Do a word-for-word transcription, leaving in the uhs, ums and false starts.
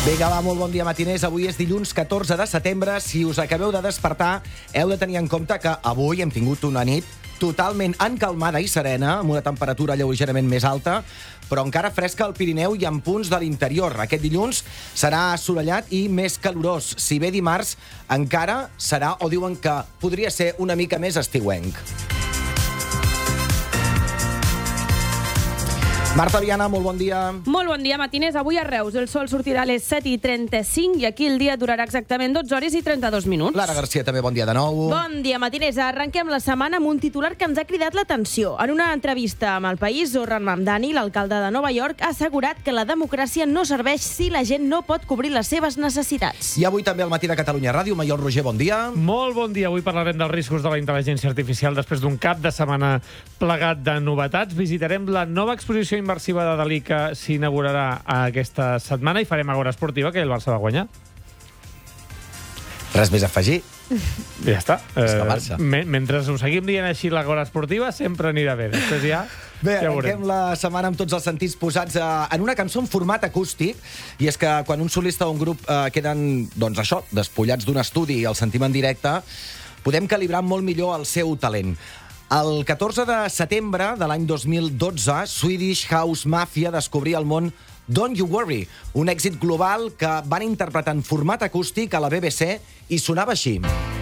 Vinga, va, molt bon dia, matiners. Avui és dilluns catorze de setembre. Si us acabeu de despertar, heu de tenir en compte que avui hem tingut una nit totalment encalmada i serena, amb una temperatura lleugerament més alta, però encara fresca al Pirineu i en punts de l'interior. Aquest dilluns serà assolellat i més calorós. Si bé dimarts encara serà, o diuen que podria ser una mica més estiuenc. Marta Viana, molt bon dia. Molt bon dia, matiners. Avui a Reus el sol sortirà a les set i trenta-cinc i aquí el dia durarà exactament dotze hores i trenta-dos minuts. Lara Garcia, també bon dia de nou. Bon dia, matiners. Arrenquem la setmana amb un titular que ens ha cridat l'atenció. En una entrevista amb El País, Zoran Mamdani, l'alcalde de Nova York, ha assegurat que la democràcia no serveix si la gent no pot cobrir les seves necessitats. I avui també al matí de Catalunya Ràdio, Maiol Roger, bon dia. Molt bon dia. Avui parlarem dels riscos de la intel·ligència artificial després d'un cap de setmana plegat de novetats. Visitarem la nova exposició immersiva de Dalí que s'inaugurarà aquesta setmana i farem Agora Esportiva, que el Barça va guanyar. Res més a afegir. Ja està. És el Barça. Eh, mentre ho seguim dient així l'Agora Esportiva, sempre anirà bé. Després ja... Bé, ja arrenquem la setmana amb tots els sentits posats eh, en una cançó en format acústic, i és que quan un solista o un grup eh, queden, doncs això, despullats d'un estudi i el sentim en directe, podem calibrar molt millor el seu talent. El catorze de setembre de l'any dos mil dotze, Swedish House Mafia descobria el món Don't You Worry, un èxit global que van interpretar en format acústic a la B B C i sonava així.